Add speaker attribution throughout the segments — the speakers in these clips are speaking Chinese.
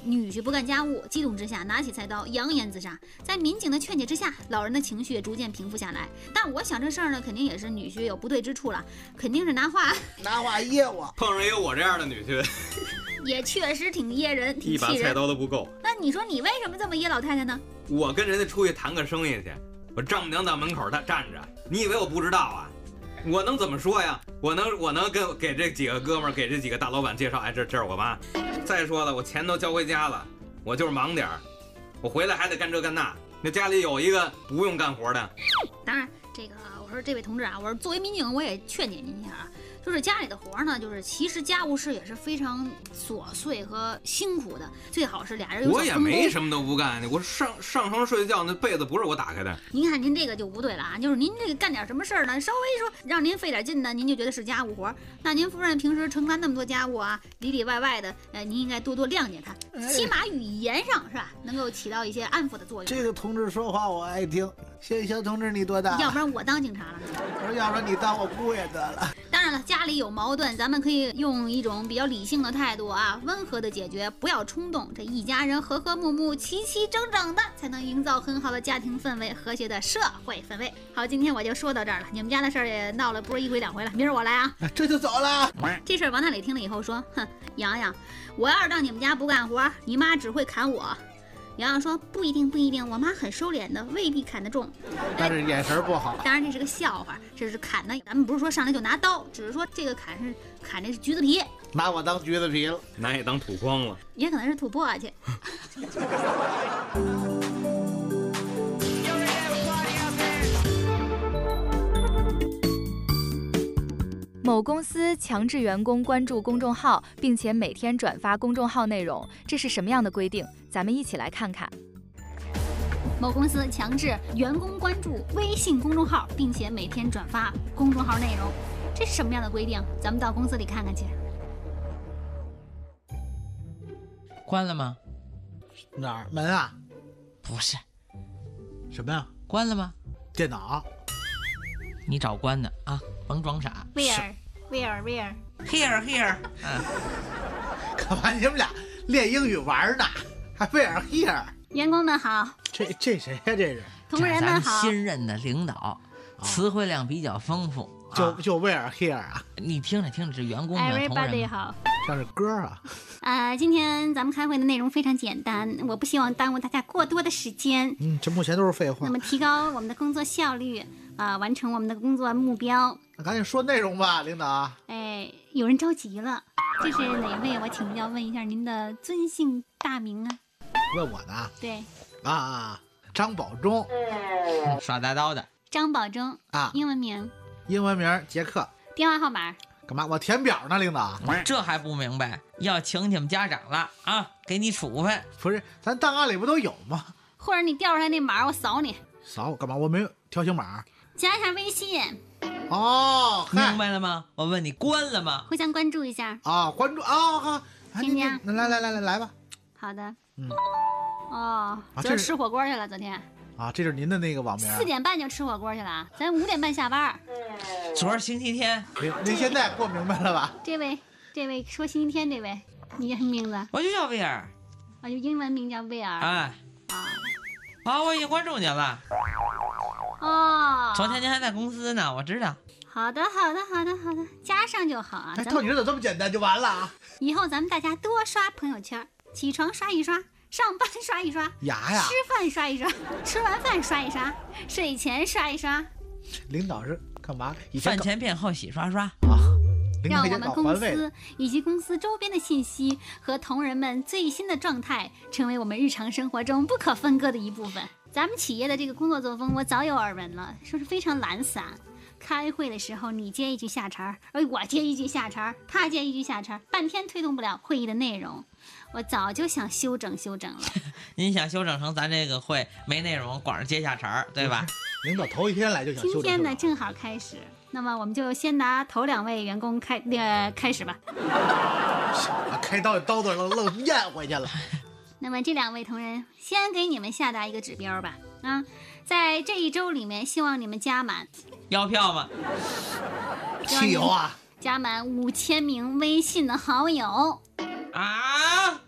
Speaker 1: 女婿不干家务，激动之下拿起菜刀扬言自杀。在民警的劝解之下，老人的情绪也逐渐平复下来。但我想这事儿呢，肯定也是女婿有不对之处了，肯定是拿话
Speaker 2: 噎我。
Speaker 3: 碰上一个我这样的女婿，
Speaker 1: 也确实挺噎人，挺气人。
Speaker 3: 一把菜刀都不够。
Speaker 1: 那你说你为什么这么噎老太太呢？
Speaker 3: 我跟人家出去谈个生意去，我丈母娘在门口她站着，你以为我不知道啊？我能怎么说呀？我能给这几个哥们儿，给这几个大老板介绍，哎，这是我妈。再说了，我钱都交回家了，我就是忙点儿，我回来还得干这干那。那家里有一个不用干活的。
Speaker 1: 当然，我说这位同志啊，我说作为民警，我也劝解您一下啊。就是家里的活呢，就是其实家务事也是非常琐碎和辛苦的，最好是俩人有。
Speaker 3: 我也没什么都不干，我上床睡觉，那被子不是我打开的。
Speaker 1: 您看您这个就不对了啊，就是您这个干点什么事儿呢，稍微说让您费点劲呢，您就觉得是家务活。那您夫人平时承担那么多家务啊，里里外外的，您应该多多谅解她，起码语言上是吧，能够起到一些安抚的作用。
Speaker 2: 这个同志说话我爱听。小同志你多大？
Speaker 1: 要不然我当警察了。
Speaker 2: 我说要不然你当我姑爷得了。
Speaker 1: 当然了，家里有矛盾，咱们可以用一种比较理性的态度啊，温和的解决，不要冲动。这一家人和和睦睦、齐齐整整的，才能营造很好的家庭氛围、和谐的社会氛围。好，今天我就说到这儿了。你们家的事儿也闹了不是一回两回了，明儿我来啊。
Speaker 2: 这就走了。
Speaker 1: 这事儿王大磊听了以后说：“哼，洋洋，我要是到你们家不干活，你妈只会砍我。”洋洋说：“不一定，我妈很收敛的，未必砍得中。
Speaker 2: 但是眼神不好。
Speaker 1: 当然这是个笑话，这是砍的，咱们不是说上来就拿刀，只是说这个砍这是橘子皮，
Speaker 2: 拿我当橘子皮了，
Speaker 3: 拿也当土筐了，
Speaker 1: 也可能是土簸箕。”
Speaker 4: 某公司强制员工关注公众号，并且每天转发公众号内容，这是什么样的规定？咱们一起来看看。
Speaker 1: 某公司强制员工关注微信公众号，并且每天转发公众号内容，这是什么样的规定？咱们到公司里看看去。
Speaker 5: 关了吗？
Speaker 2: 哪儿门啊？
Speaker 5: 不是。
Speaker 2: 什么呀？
Speaker 5: 关了吗？
Speaker 2: 电脑。
Speaker 5: 你找关的啊，甭装傻。
Speaker 1: Where？
Speaker 5: Here。
Speaker 2: 干嘛你们俩练英语玩呢？还 Where here？
Speaker 1: 员工们好。
Speaker 2: 这谁呀？这是
Speaker 1: 同仁们好。
Speaker 5: 新任的领导，词汇量比较丰富。
Speaker 2: 就 Where here 啊？
Speaker 5: 你听着，这员工们同仁
Speaker 1: Everybody 好。
Speaker 2: 像是歌啊。
Speaker 1: 今天咱们开会的内容非常简单，我不希望耽误大家过多的时间。
Speaker 2: 这目前都是废话。
Speaker 1: 那么提高我们的工作效率完成我们的工作目标。
Speaker 2: 那赶紧说内容吧，领导。
Speaker 1: 有人着急了，这是哪位？我请教问一下您的尊姓大名啊？
Speaker 2: 问我呢？
Speaker 1: 对。
Speaker 2: 张保忠。
Speaker 5: 耍大刀的。
Speaker 1: 张保忠
Speaker 2: 啊，
Speaker 1: 英文名
Speaker 2: 杰克。
Speaker 1: 电话号码。
Speaker 2: 干嘛？我填表呢，领导。
Speaker 5: 这还不明白？要请你们家长了啊，给你处分。
Speaker 2: 不是，咱档案里不都有吗？
Speaker 1: 或者你调出来那码，我扫你。
Speaker 2: 扫我干嘛？我没有条形码。
Speaker 1: 加一下微信。
Speaker 5: 明白了吗？我问你关了吗？
Speaker 1: 互相关注一下。
Speaker 2: 关注啊！好，
Speaker 1: 听见？
Speaker 2: 来吧。
Speaker 1: 好的。昨儿吃火锅去了，昨天。
Speaker 2: 这是您的那个网名。
Speaker 1: 4点半就吃火锅去了，咱5点半下班。
Speaker 5: 昨儿星期天。
Speaker 2: 您现在过明白了吧？
Speaker 1: 这位说星期天这位，你叫什么名字？
Speaker 5: 我就叫威尔。
Speaker 1: 就英文名叫威尔。
Speaker 5: 我已经关注你了。昨天您还在公司呢，我知道。
Speaker 1: 好的，加上就好啊。
Speaker 2: 到你这这么简单就完了啊！
Speaker 1: 以后咱们大家多刷朋友圈，起床刷一刷，上班刷一刷，吃饭刷一刷，吃完饭刷一刷，睡前刷一刷。
Speaker 2: 领导是干嘛？
Speaker 5: 饭前便后洗刷刷。
Speaker 1: 让我们公司以及公司周边的信息和同仁们最新的状态，成为我们日常生活中不可分割的一部分。咱们企业的这个工作作风，我早有耳闻了，说是非常懒散。开会的时候，你接一句下茬，我接一句下茬，他接一句下茬，半天推动不了会议的内容。我早就想修整了。
Speaker 5: 您想修整成咱这个会没内容，光是接下茬，对吧？
Speaker 2: 领导头一天来就想修整。
Speaker 1: 今天呢正好开始，那么我们就先拿头2位员工开始吧。
Speaker 2: 开刀愣咽回去了。
Speaker 1: 那么这2位同仁，先给你们下达一个指标吧。在这1周里面，希望你们加满。
Speaker 5: 要票吗？
Speaker 2: 汽油啊！
Speaker 1: 加满5000名微信的好友。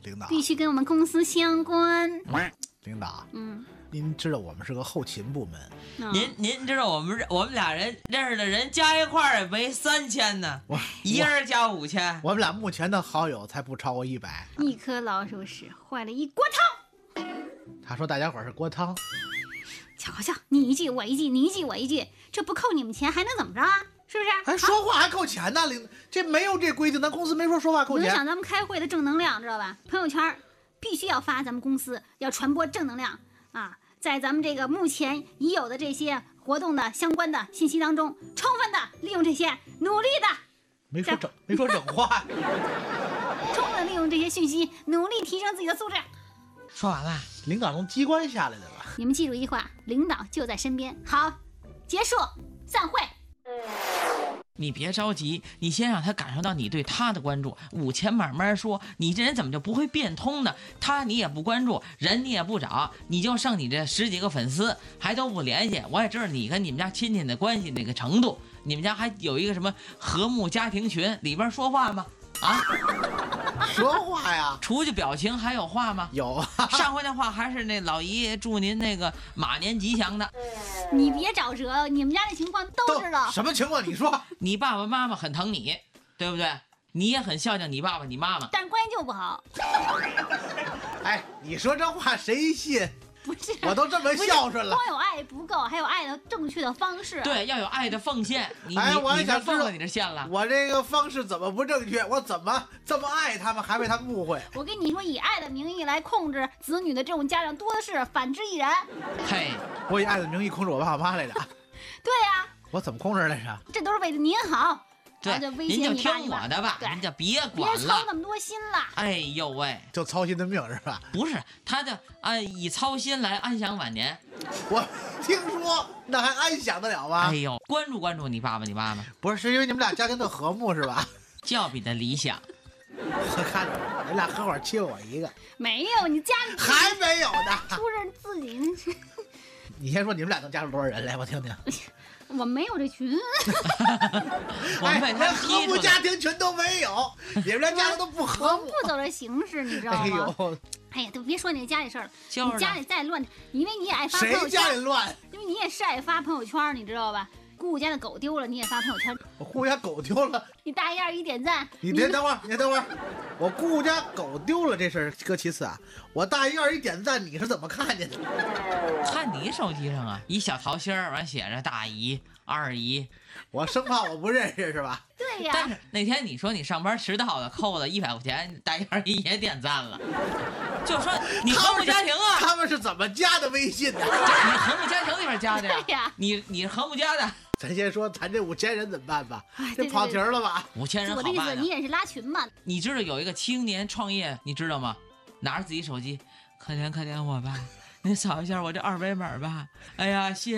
Speaker 2: 领导，
Speaker 1: 必须跟我们公司相关。
Speaker 2: 领导，
Speaker 1: 嗯，
Speaker 2: 您知道我们是个后勤部门，
Speaker 5: 您知道我们俩人认识的人加一块儿也没3000呢，一人加5000。
Speaker 2: 我们俩目前的好友才不超过100。
Speaker 1: 一颗老鼠屎坏了一锅汤。
Speaker 2: 他说大家伙儿是锅汤，
Speaker 1: 瞧瞧，你一句我一句，你一句我一句，这不扣你们钱还能怎么着啊？是不是？
Speaker 2: 还说话还扣钱呢？这没有这规定，咱公司没说话扣钱。
Speaker 1: 影响咱们开会的正能量，知道吧？朋友圈必须要发，咱们公司要传播正能量啊！在咱们这个目前已有的这些活动的相关的信息当中，充分的利用这些，努力的
Speaker 2: 没说整话，
Speaker 1: 充分地利用这些讯息，努力提升自己的素质。
Speaker 5: 说完了，
Speaker 2: 领导从机关下来的吧？
Speaker 1: 你们记住一句话，领导就在身边。好，结束，散会。
Speaker 5: 你别着急，你先让他感受到你对他的关注，5000慢慢说。你这人怎么就不会变通呢？他你也不关注，人你也不找，你就剩你这10几个粉丝，还都不联系。我也知道你跟你们家亲戚的关系那个程度，你们家还有一个什么和睦家庭群，里边说话吗？啊，
Speaker 2: 说话呀？
Speaker 5: 除去表情还有话吗？
Speaker 2: 有啊。
Speaker 5: 上回那话还是那老姨祝您那个马年吉祥的。
Speaker 1: 你别找辙，你们家的情况都知道。
Speaker 2: 什么情况？你说。
Speaker 5: 你爸爸妈妈很疼你，对不对？你也很孝敬你爸爸你妈妈，
Speaker 1: 但是关系就不好。
Speaker 2: 哎，你说这话谁信？
Speaker 1: 不是，
Speaker 2: 我都这么孝顺了。
Speaker 1: 光有爱不够，还有爱的正确的方式。
Speaker 5: 对，要有爱的奉献。
Speaker 2: 我还想
Speaker 5: 奉了你这献了。
Speaker 2: 我这个方式怎么不正确？我怎么这么爱他们，还被他们误会？
Speaker 1: 我跟你说，以爱的名义来控制子女的这种家长多的是，反之亦然。
Speaker 5: 嘿，
Speaker 2: 我以爱的名义控制我爸我妈来着。
Speaker 1: 对呀，
Speaker 2: 我怎么控制来着？
Speaker 1: 这都是为了您好。
Speaker 5: 对，您就听我的吧，
Speaker 1: 对，
Speaker 5: 您就别管了，
Speaker 1: 别操那么多心了。
Speaker 5: 哎呦喂，
Speaker 2: 就操心的命是吧？
Speaker 5: 不是，他就以操心来安享晚年。
Speaker 2: 我听说那还安享得了吗？
Speaker 5: 哎呦，关注关注你爸爸你妈妈。
Speaker 2: 不是，是因为你们俩家庭的和睦是吧？
Speaker 5: 较比的理想。
Speaker 2: 我看着你俩合伙欺负我一个。
Speaker 1: 没有，你家里
Speaker 2: 还没有呢。
Speaker 1: 出事自己。
Speaker 2: 你先说你们俩能加入多少人来，我听听。
Speaker 1: 我没有这群。
Speaker 2: 连和睦家庭群都没有，你们连家庭都不和睦。
Speaker 1: 我不走这形式，你知道吗？
Speaker 2: 哎呦，
Speaker 1: 哎呀，都别说你家里事儿了。
Speaker 5: 就是
Speaker 1: 你家里再乱，因为你也爱发朋友圈。
Speaker 2: 谁家里乱？
Speaker 1: 因为你也是爱发朋友圈，你知道吧？姑姑家的狗丢了，你也发朋友圈。
Speaker 2: 我姑姑家狗丢了，
Speaker 1: 你大1、2一点赞。
Speaker 2: 你别等会儿，你等会儿。我姑姑家狗丢了这事儿搁其次啊。我大1、2一点赞，你是怎么看见的？
Speaker 5: 看你手机上啊，一小桃心儿，完写着大姨、二姨。
Speaker 2: 我生怕我不认识是吧？
Speaker 1: 对呀。
Speaker 5: 但是那天你说你上班迟到了，扣了100块钱，大1、2也点赞了，就说你和睦家庭啊。
Speaker 2: 他们是怎么加的微信的？
Speaker 5: 你和睦家庭里边加的呀？
Speaker 1: 对呀。
Speaker 5: 你和睦家的。
Speaker 2: 咱先说咱这5000人怎么办吧？这跑题了吧
Speaker 5: ？5000人好办。
Speaker 1: 我的意思，你也是拉群嘛？
Speaker 5: 你知道有一个青年创业，你知道吗？拿着自己手机，可怜可怜我吧，您扫一下我这2维码吧。哎呀，谢谢。